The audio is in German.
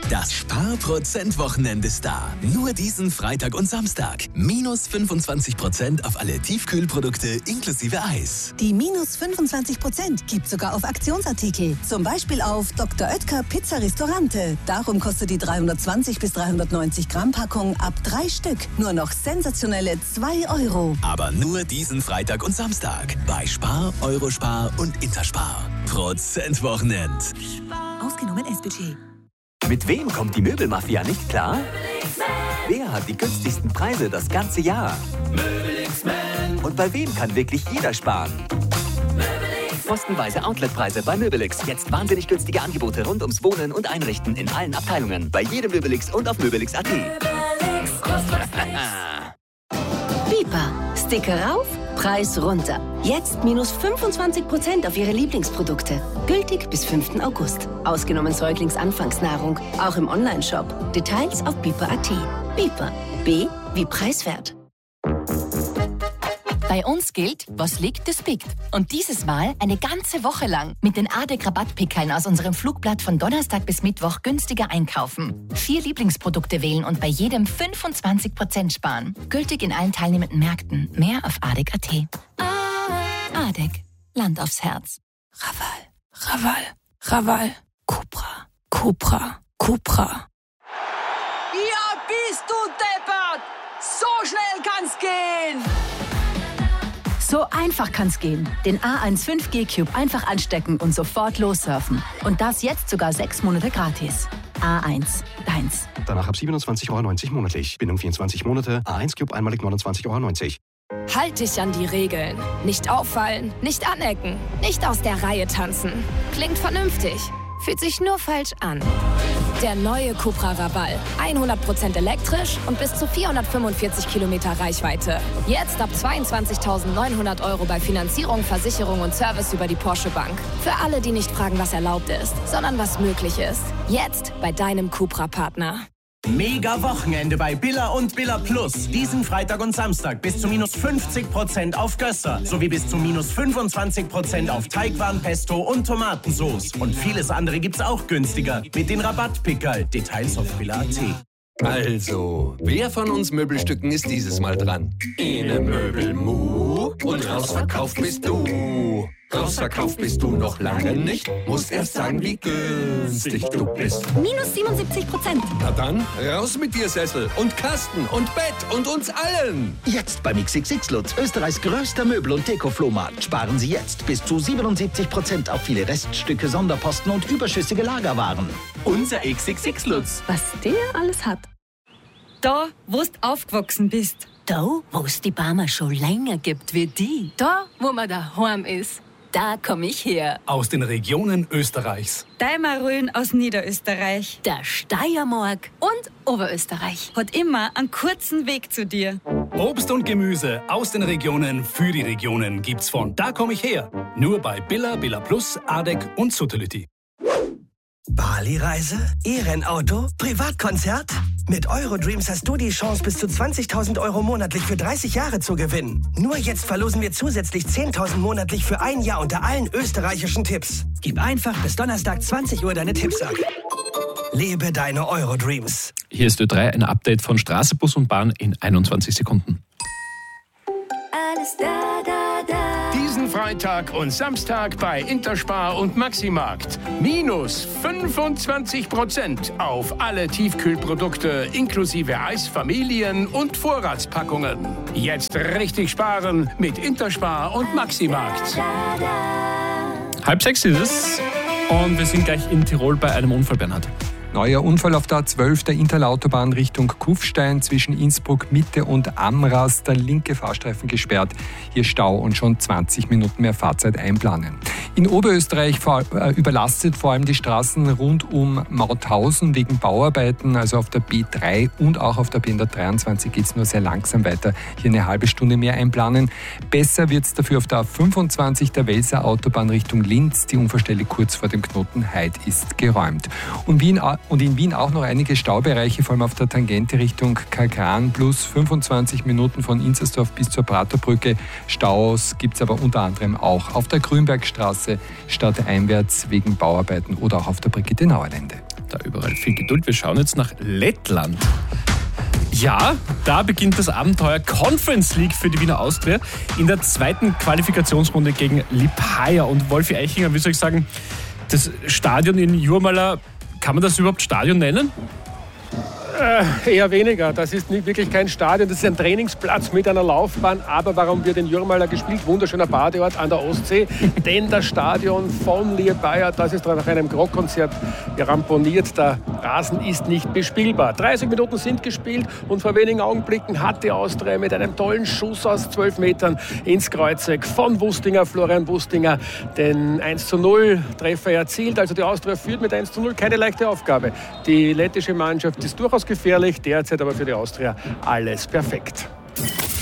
Das Spar-Prozent-Wochenende ist da. Nur diesen Freitag und Samstag. Minus 25% auf alle Tiefkühlprodukte inklusive Eis. Die minus 25% gibt sogar auf Aktionsartikel. Zum Beispiel auf Dr. Oetker Pizza Ristorante. Darum kostet die 320 bis 390 Gramm Packung ab 3 Stück nur noch sensationelle 2 Euro. Aber nur diesen Freitag und Samstag. Bei Spar, Eurospar und Interspar. Prozent-Wochenend. Ausgenommen S-Budget. Mit wem kommt die Möbelmafia nicht klar? Wer hat die günstigsten Preise das ganze Jahr? Und bei wem kann wirklich jeder sparen? Postenweise Outletpreise bei Möbelix. Jetzt wahnsinnig günstige Angebote rund ums Wohnen und Einrichten in allen Abteilungen. Bei jedem Möbelix und auf Möbelix.at. Bipa. Sticker rauf, Preis runter. Jetzt minus 25% auf Ihre Lieblingsprodukte. Gültig bis 5. August. Ausgenommen Säuglingsanfangsnahrung. Auch im Onlineshop. Details auf bipa.at. Bipa. B wie preiswert. Bei uns gilt, was liegt, das biegt. Und dieses Mal eine ganze Woche lang mit den ADEC-Rabattpickeln aus unserem Flugblatt von Donnerstag bis Mittwoch günstiger einkaufen. 4 Lieblingsprodukte wählen und bei jedem 25% sparen. Gültig in allen teilnehmenden Märkten. Mehr auf ADEC.at. ADEC. Land aufs Herz. Raval. Cupra. Ja, bist du deppert! So schnell kann's gehen! So einfach kann's gehen. Den A1 5G Cube einfach anstecken und sofort lossurfen. Und das jetzt sogar 6 Monate gratis. A1, deins. Danach ab 27,90 € monatlich. Bindung 24 Monate. A1 Cube einmalig 29,90 €. Halt dich an die Regeln. Nicht auffallen, nicht anecken, nicht aus der Reihe tanzen. Klingt vernünftig, fühlt sich nur falsch an. Der neue Cupra Raval. 100% elektrisch und bis zu 445 Kilometer Reichweite. Jetzt ab 22.900 € bei Finanzierung, Versicherung und Service über die Porsche Bank. Für alle, die nicht fragen, was erlaubt ist, sondern was möglich ist. Jetzt bei deinem Cupra-Partner. Mega Wochenende bei Billa und Billa Plus. Diesen Freitag und Samstag bis zu minus 50% auf Gösser. Sowie bis zu minus 25% auf Teigwaren, Pesto und Tomatensauce. Und vieles andere gibt's auch günstiger. Mit den Rabattpickerl. Details auf Billa.at. Also, wer von uns Möbelstücken ist dieses Mal dran? Ine Möbelmu und rausverkauft bist du. Rausverkauft bist du noch lange nicht. Musst erst sagen, wie günstig du bist. Minus 77%. Na dann, raus mit dir, Sessel und Kasten und Bett und uns allen. Jetzt beim XXX Lutz, Österreichs größter Möbel- und Deko-Flohmarkt. Sparen Sie jetzt bis zu 77% auf viele Reststücke, Sonderposten und überschüssige Lagerwaren. Unser XXX Lutz. Was der alles hat. Da, wo du aufgewachsen bist. Da, wo es die Barmer schon länger gibt wie die. Da, wo man daheim ist. Da komme ich her. Aus den Regionen Österreichs. Deimarölen aus Niederösterreich. Der Steiermark. Und Oberösterreich. Hat immer einen kurzen Weg zu dir. Obst und Gemüse aus den Regionen für die Regionen gibt's von Da komme ich her. Nur bei Billa, Billa Plus, ADEC und Sutherlütti. Bali-Reise? E-Rennauto? Privatkonzert? Mit Eurodreams hast du die Chance, bis zu 20.000 € monatlich für 30 Jahre zu gewinnen. Nur jetzt verlosen wir zusätzlich 10.000 monatlich für 1 Jahr unter allen österreichischen Tipps. Gib einfach bis Donnerstag 20 Uhr deine Tipps ab. Lebe deine Eurodreams. Hier ist Ö3, ein Update von Straße, Bus und Bahn in 21 Sekunden. Alles da, da, da. Diesen Freitag und Samstag bei Interspar und Maximarkt. Minus 25% auf alle Tiefkühlprodukte inklusive Eis, Familien- und Vorratspackungen. Jetzt richtig sparen mit Interspar und Maximarkt. 5:30 ist es und wir sind gleich in Tirol bei einem Unfall, Bernhard. Neuer Unfall auf der A12 der Interlautobahn Richtung Kufstein zwischen Innsbruck Mitte und Amras. Der linke Fahrstreifen gesperrt. Hier Stau und schon 20 Minuten mehr Fahrzeit einplanen. In Oberösterreich überlastet vor allem die Straßen rund um Mauthausen wegen Bauarbeiten. Also auf der B3 und auch auf der B123 geht es nur sehr langsam weiter. Hier eine halbe Stunde mehr einplanen. Besser wird es dafür auf der A25 der Welser Autobahn Richtung Linz. Die Unfallstelle kurz vor dem Knoten Heid ist geräumt. Und in Wien auch noch einige Staubereiche, vor allem auf der Tangente Richtung Kalkran, plus 25 Minuten von Inzersdorf bis zur Praterbrücke. Staus gibt es aber unter anderem auch auf der Grünbergstraße stadteinwärts wegen Bauarbeiten oder auch auf der Brigitte-Nauer-Lände. Da überall viel Geduld. Wir schauen jetzt nach Lettland. Ja, da beginnt das Abenteuer Conference League für die Wiener Austria in der zweiten Qualifikationsrunde gegen Liepāja. Und Wolfi Eichinger, wie soll ich sagen, das Stadion in Jurmala, kann man das überhaupt Stadion nennen? Eher weniger. Das ist nicht wirklich kein Stadion, das ist ein Trainingsplatz mit einer Laufbahn. Aber warum wird in Jurmala gespielt? Wunderschöner Badeort an der Ostsee. Denn das Stadion von Liepāja, das ist nach einem Rockkonzert ramponiert. Der Rasen ist nicht bespielbar. 30 Minuten sind gespielt und vor wenigen Augenblicken hat die Austria mit einem tollen Schuss aus 12 Metern ins Kreuzeck von Wustinger, Florian Wustinger, den 1:0 Treffer erzielt. Also die Austria führt mit 1:0, keine leichte Aufgabe. Die lettische Mannschaft ist durchaus gefährlich, derzeit aber für die Austria alles perfekt.